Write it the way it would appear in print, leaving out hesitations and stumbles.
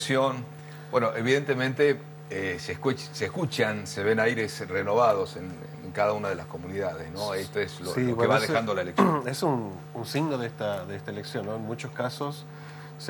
Bueno, evidentemente se escuchan, se ven aires renovados en cada una de las comunidades, ¿no? Esto es lo que bueno, va dejando la elección. es un signo de esta elección, ¿no? En muchos casos